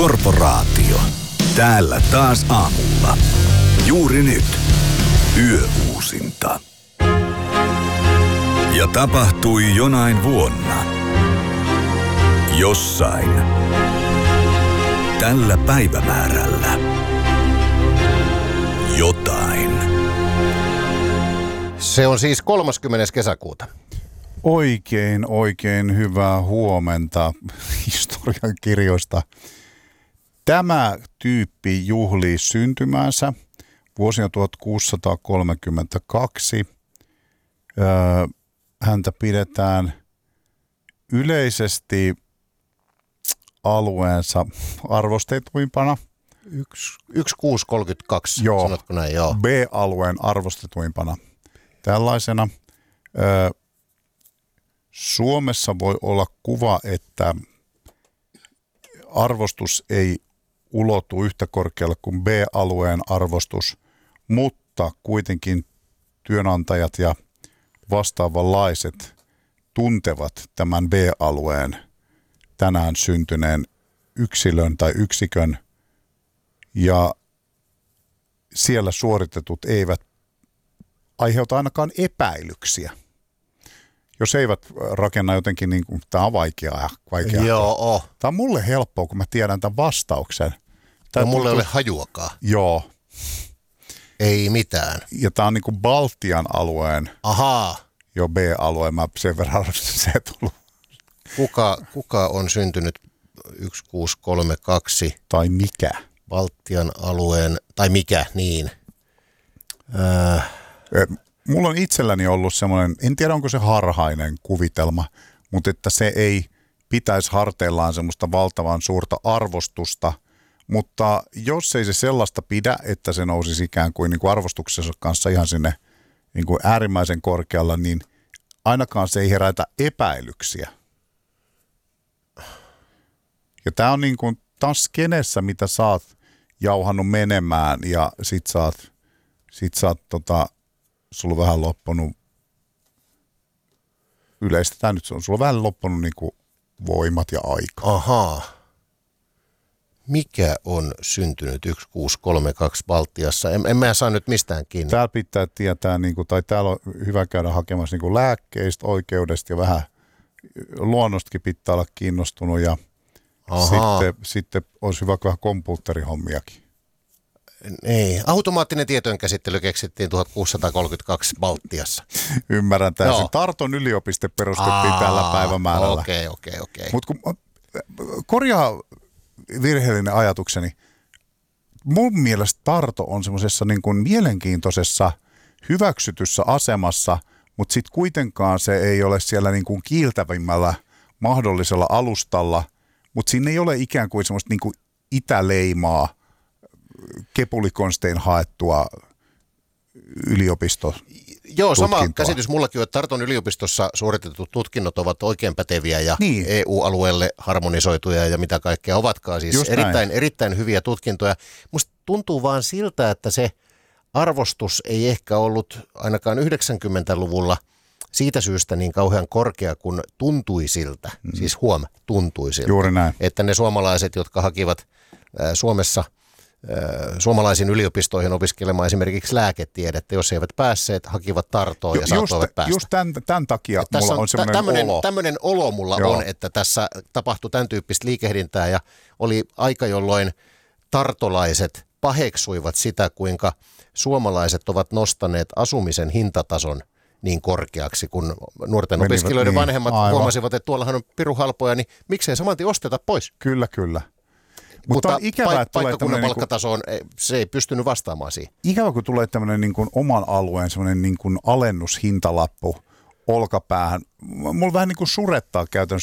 Korporaatio. Täällä taas aamulla. Juuri nyt. Yöuusinta. Ja tapahtui jonain vuonna. Jossain. Tällä päivämäärällä. Jotain. Se on siis 30. kesäkuuta. Oikein hyvää huomenta historian kirjoista. Tämä tyyppi juhlii syntymäänsä vuosina 1632. Häntä pidetään yleisesti alueensa arvostetuimpana. 1632, sanotko näin? Joo. B-alueen arvostetuimpana tällaisena. Suomessa voi olla kuva, että arvostus ei ulotu yhtä korkealle kuin B-alueen arvostus, mutta kuitenkin työnantajat ja vastaavanlaiset tuntevat tämän B-alueen tänään syntyneen yksilön tai yksikön, ja siellä suoritetut eivät aiheuta ainakaan epäilyksiä. Jos eivät rakenna jotenkin, niin kuin, tämä on vaikeaa. Joo. Tämä on mulle helppoa, kun mä tiedän tämän vastauksen. Ja mulle ei ole hajuakaan. Joo. Ei mitään. Ja tämä on niin kuin Baltian alueen. Ahaa. Jo B-alueen, mä sen verran se tullut. Kuka on syntynyt 1632? Tai mikä? Baltian alueen, tai mikä, niin. Mulla on itselläni ollut semmoinen, en tiedä onko se harhainen kuvitelma, mutta että se ei pitäisi harteillaan semmoista valtavan suurta arvostusta, mutta jos ei se sellaista pidä, että se nousisi ikään kuin, arvostuksensa kanssa ihan sinne niin kuin äärimmäisen korkealla, niin ainakaan se ei herätä epäilyksiä. Ja tämä on niin kuin taas skenessä, mitä sä oot jauhannut menemään, ja sit sä oot sulla on vähän loppunut, yleistetään nyt, sulla on vähän loppunut niin kuin voimat ja aika. Ahaa. Mikä on syntynyt 1632 Baltiassa? En mä saa nyt mistään kiinni. Täällä pitää tietää, tai täällä on hyvä käydä hakemassa lääkkeistä, oikeudesta ja vähän luonnostakin pitää olla kiinnostunut, ja sitten olisi hyvä vähän kompuutterihommiakin. Ei. Automaattinen tietojenkäsittely keksittiin 1632 Baltiassa. Ymmärrän täysin. Tarton yliopisto perustettiin tällä päivämäärällä. Okei. Mutta korjaa virheellinen ajatukseni. Mun mielestä Tarto on semmoisessa niin kuin mielenkiintoisessa hyväksytyssä asemassa, mutta sitten kuitenkaan se ei ole siellä niin kuin kiiltävimmällä mahdollisella alustalla, mutta siinä ei ole ikään kuin semmoista niin kuin itäleimaa, kepulikonstein haettua yliopisto. Joo, sama käsitys mullakin on, että Tarton yliopistossa suoritetut tutkinnot ovat oikein päteviä ja niin. EU-alueelle harmonisoituja ja mitä kaikkea ovatkaan. Siis erittäin hyviä tutkintoja. Musta tuntuu vaan siltä, että se arvostus ei ehkä ollut ainakaan 90-luvulla siitä syystä niin kauhean korkea kuin tuntui siltä. Siis tuntui siltä. Juuri näin. Että ne suomalaiset, jotka hakivat Suomessa suomalaisiin yliopistoihin opiskelemaan esimerkiksi lääketiedettä, jos eivät päässeet, hakivat Tartoon ja saattoivat päästä. Just tämän takia mulla on semmoinen olo. Tämmöinen olo mulla on, että tässä tapahtui tämän tyyppistä liikehdintää ja oli aika, jolloin tartolaiset paheksuivat sitä, kuinka suomalaiset ovat nostaneet asumisen hintatason niin korkeaksi, kun nuorten opiskelijoiden vanhemmat huomasivat, että tuollahan on pirun halpoja, niin miksei samanti osteta pois? Kyllä. Mutta ikävä, paikkakunnan palkkatasoon se ei pystynyt vastaamaan siihen. Ikävä, kun tulee tämmöinen niin kuin oman alueen semmoinen niin kuin alennushintalappu olkapäähän. Mulla vähän niin kuin surettaa käytännössä